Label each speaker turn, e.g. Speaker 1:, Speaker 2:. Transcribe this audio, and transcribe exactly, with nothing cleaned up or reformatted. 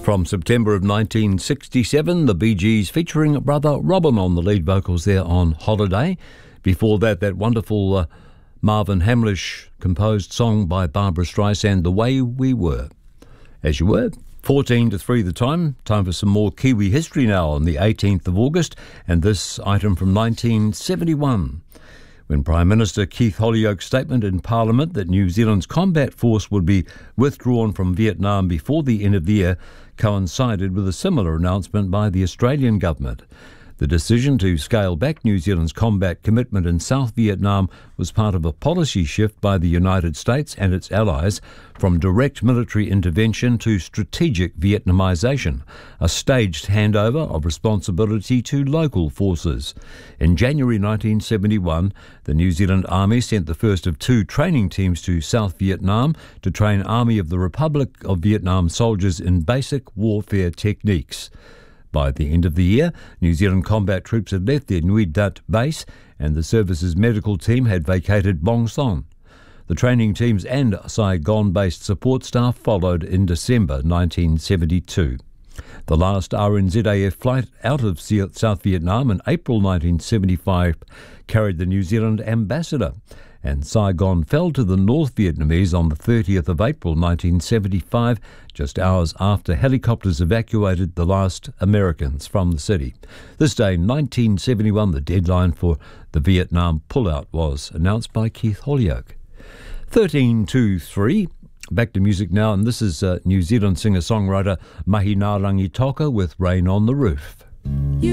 Speaker 1: From September of nineteen sixty-seven, the Bee Gees featuring Brother Robin on the lead vocals there on Holiday. Before that, that wonderful uh, Marvin Hamlish composed song by Barbra Streisand, The Way We Were. As you were, fourteen to three the time. Time for some more Kiwi history now on the eighteenth of August, and this item from nineteen seventy-one. When Prime Minister Keith Holyoake's statement in Parliament that New Zealand's combat force would be withdrawn from Vietnam before the end of the year coincided with a similar announcement by the Australian government. The decision to scale back New Zealand's combat commitment in South Vietnam was part of a policy shift by the United States and its allies from direct military intervention to strategic Vietnamisation, a staged handover of responsibility to local forces. In January nineteen seventy-one, the New Zealand Army sent the first of two training teams to South Vietnam to train Army of the Republic of Vietnam soldiers in basic warfare techniques. By the end of the year, New Zealand combat troops had left their Nui Dat base and the service's medical team had vacated Bong Son. The training teams and Saigon-based support staff followed in December nineteen seventy-two. The last R N Z A F flight out of South Vietnam in April nineteen seventy-five carried the New Zealand ambassador, and Saigon fell to the North Vietnamese on the thirtieth of April nineteen seventy-five, just hours after helicopters evacuated the last Americans from the city. This day, nineteen seventy-one, the deadline for the Vietnam pullout was announced by Keith Holyoake. thirteen to three. Back to music now, and this is uh, New Zealand singer-songwriter Mahi Ngā Rangi Toka with Rain on the Roof.
Speaker 2: You